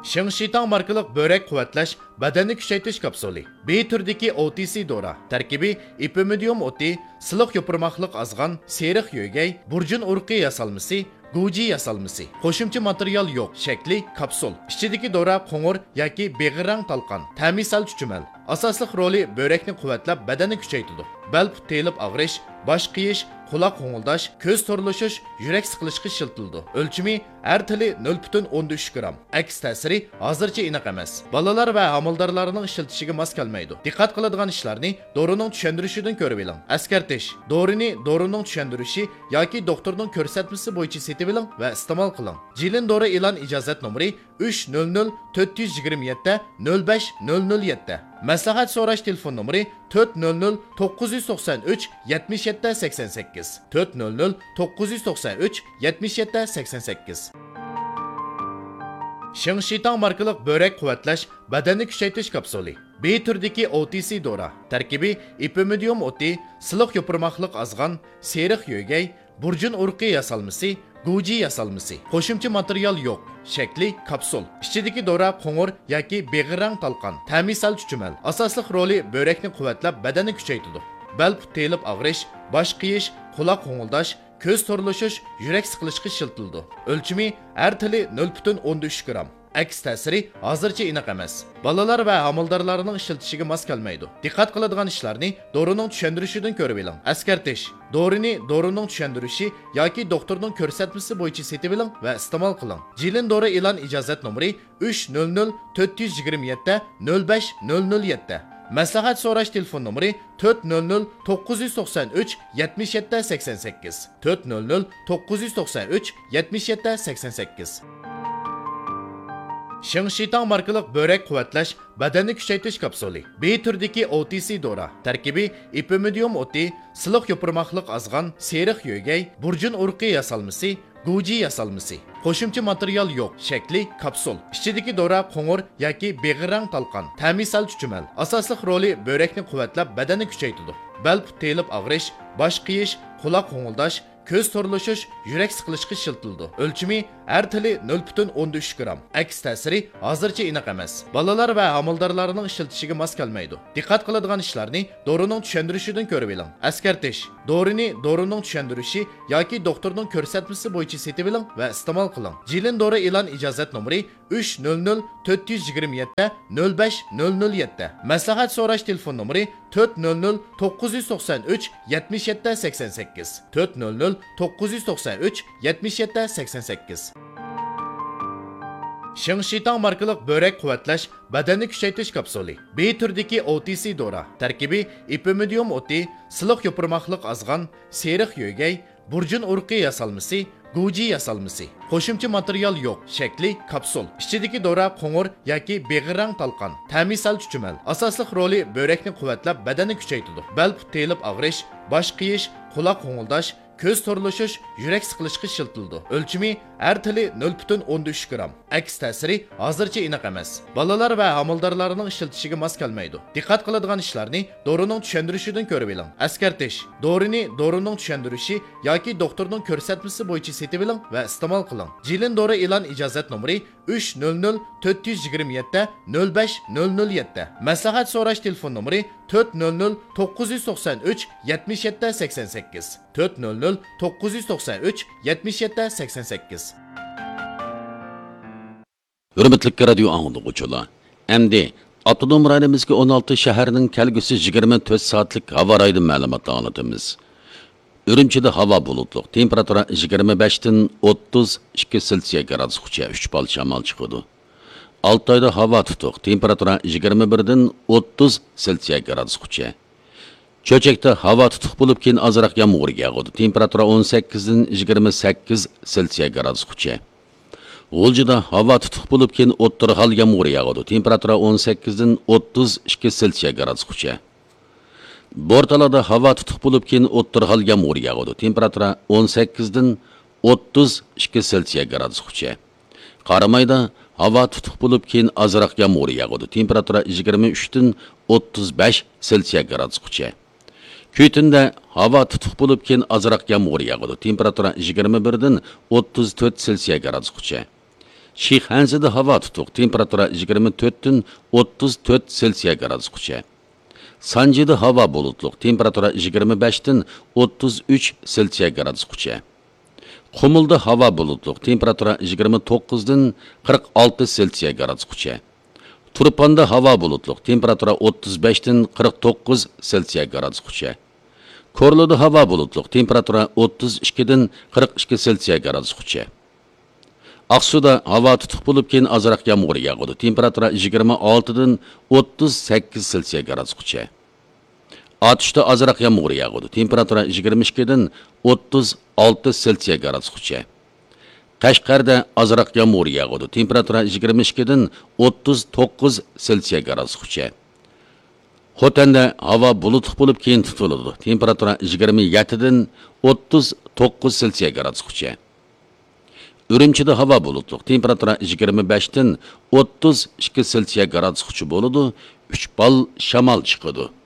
Shengshitang markalik börek quvvatlash, badanni kuchaytirish kapsuli. B turdagi OTC dora. Tarkibi ipimidium oti, siliq yopirmoqliq azg'an, seriq yo'gay, burjun urqi yasalmasi, guji yasalmasi. Qo'shimcha material yo'q, shakli kapsul. Ichidagi dora qo'ng'ir yoki beg'irang talqon. Ta'misal chuchumal. Asosli roli börekni quvvatlab, badanni kuchaytiradi. Bel telib og'rish, bosh qiyish, quloq qo'ng'ildash, ko'z to'rlashish, yurak siqilishga shiltildi. O'lchimi har tili 0.13 gram. Aks ta'siri hozircha aniq emas. Bolalar va homildorlarning ishiltishiga mos kelmaydi. Diqqat qiladigan ishlarni dorining tushuntirishidan ko'rib oling. Askartish: dorini dorining tushuntirishi yoki doktorning ko'rsatmasi bo'yicha setib oling va iste'mol qiling. Jilin dori e'lon ijozat nomeri 300 427 05007. Maslahat so'rash telefon nomeri 400 993 77 88. 400 993 77 88. Shengshitang markalik börek quvvatlash, badanni kuchaytirish kapsuli. B turdagi OTC dora. Tarkibi ipimidium oti, siliq yopirmoqliq azg'an, seriq yo'gay, burjun urqi yasalmasi, guji yasalmasi. Qo'shimcha material yo'q. Shakli kapsul. Ichidagi dora qo'ng'ir yoki beg'irang talqon. Ta'misal chuchumal. Asosli roli börekni quvvatlab, badanni kuchaytiradi. Bel telib og'rish, bosh qiyish, quloq qo'ng'ildash, ko'z to'rlashish, yurak siqilishga shiltildi. O'lchimi har tili 0.13 gram. Aks ta'siri hozircha aniq emas. Bolalar va homildorlarning ishiltishiga mos kelmaydi. Diqqat qiladigan ishlarni dorining tushuntirishidan ko'rib oling. Askartish: dorini dorining tushuntirishi yoki doktorning ko'rsatmasi bo'yicha setib oling va iste'mol qiling. Jilin dori e'lon ijozat nomeri 300 427 05007. Maslahat so'rash telefon nomeri 400 993 77 88. 400 993 77 88. Shengshitang markalik börek quvvatlash, badanni kuchaytirish kapsuli. B turdagi OTC dora. Tarkibi ipimidium oti, siliq yopirmoqliq azg'an, seriq yo'gay, burjun urqi yasalmasi, guji yasalmasi. Qo'shimcha material yo'q. Shakli kapsul. Ichidagi dora qo'ng'ir yoki beg'irang talqon. Ta'misal chuchumal. Asosli roli börekni quvvatlab, badanni kuchaytiradi. Bel telib og'rish, bosh qiyish, quloq qo'ng'ildash, ko'z to'rlashish, yurak siqilishga shiltildi. O'lchimi har tili 0.13 gram. Aks ta'siri hozircha aniq emas. Bolalar va homildorlarning ishiltishiga mos kelmaydi. Diqqat qiladigan ishlarni dorining tushuntirishidan ko'rib oling. Askartish: dorini dorining tushuntirishi yoki doktorning ko'rsatmasi bo'yicha setib oling va iste'mol qiling. Jilin dori e'lon ijozat nomeri 300 427 05007. Maslahat so'rash telefon nomeri 400 993 77 88. 400 993 77 88. Shengshitang markalik börek quvvatlash, badanni kuchaytirish kapsuli. B turdagi OTC dora. Tarkibi ipimidium oti, siliq yopirmoqliq azg'an, seriq yo'gay, burjun urqi yasalmasi, guji yasalmasi. Qo'shimcha material yo'q. Shakli kapsul. Ichidagi dora qo'ng'ir yoki beg'irang talqon. Ta'misal chuchumal. Asosli roli börekni quvvatlab, badanni kuchaytiradi. Bel telib og'rish, bosh qiyish, quloq qo'ng'ildash, ko'z to'rlashish, yurak siqilishga shiltildi. O'lchimi har tili 0.13 gram. Aks ta'siri hozircha aniq emas. Bolalar va homildorlarning ishiltishiga mos kelmaydi. Diqqat qiladigan ishlarni dorining tushuntirishidan ko'rib oling. Askartish: dorini dorining tushuntirishi yoki doktorning ko'rsatmasi bo'yicha setib oling va iste'mol qiling. Jilin dori e'lon ijozat nomeri 300 427 05007. Maslahat so'rash telefon nomeri 400 993 77 88. 400 993 77 88. Hürmetli radio anlıqçılar. Endi Avtonom rayonimizga 16 shaharning kelgusi 24 soatlik havo rayidi ma'lumotni anlatamiz. Urumchida havo bulutli, temperatura 25 dan 32 Selsiya gradusgacha 3 bal shamol chiqadi. Altayda havo tutuq, temperatura 21 dan 30 Selsiya gradusgacha. Cho'chakda havo tutuq bo'lib, keyin ozroq yomg'ir yog'adi. Temperatura 18 dan 28 Selsiya gradusgacha. G'uljida havo tutuq bo'lib, keyin o'ttirhal yomg'ir yog'adi. Temperatura 18 dan 32 Selsiya gradusgacha. Bortalada havo tutuq bo'lib, keyin o'ttirhal yomg'ir yog'adi. Temperatura 18 dan 32 Selsiya gradusgacha. Qaramayda havo tutuq bo'lib, keyin ozroq yomg'ir yog'adi. Temperatura 23 dan 35 Selsiya gradusgacha. Kuytinda havo tutuq bo'lib, keyin ozroq yomg'ir yog'adi. Temperatura 21 dan 34 Selsiya gradusgacha. Shixanzida havo tutuq, temperatura 24 dan 34 Selsiya gradusgacha. Sanjida havo bulutluq, temperatura 25 dan 33 Selsiya gradusgacha. Qumulda havo bulutluq, temperatura 29 dan 46 Selsiya gradusgacha. Turpanda havo bulutluq, temperatura 35 dan 49 Selsiya gradusgacha. Korluda havo bulutluq, temperatura 32 dan 42 Selsiya gradusgacha. Aqsuda havo tutuq bo'lib, keyin azroq yomg'ir yog'adi. Temperatura 26 dan 38 Selsiya gradusgacha. Atishda azroq yomg'ir yog'adi. Temperatura 22 dan 36 Selsiya gradusgacha. Qashqarda azroq yomg'ir yog'adi. Temperatura 22 dan 39 Selsiya gradusgacha. Xotanda havo bulutli bo'lib, keyin tutiladi. Temperatura 27 dan 39 Selsiya gradusgacha. Ürümçide hava bulutluq, temperatura 25 dan 32 Selsiya gradusgacha bo'ladi. 3 bal shamol chiqadi.